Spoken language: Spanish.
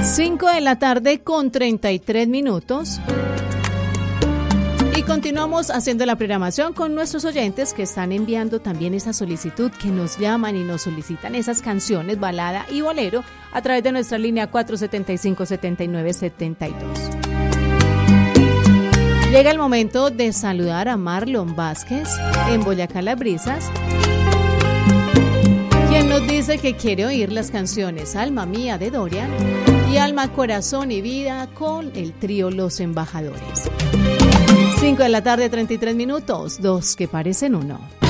5 de la tarde con 33 minutos. Y continuamos haciendo la programación con nuestros oyentes que están enviando también esa solicitud, que nos llaman y nos solicitan esas canciones, balada y bolero, a través de nuestra línea 475-7972. Llega el momento de saludar a Marlon Vázquez en Boyacá Las Brisas, quien nos dice que quiere oír las canciones Alma Mía de Dorian y Alma, Corazón y Vida con el trío Los Embajadores. 5 de la tarde, 33 minutos, dos que parecen uno.